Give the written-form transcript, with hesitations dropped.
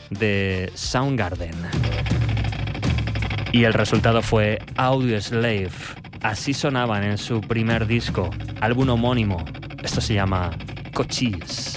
de Soundgarden. Y el resultado fue Audioslave. Así sonaban en su primer disco, álbum homónimo. Esto se llama Cochise.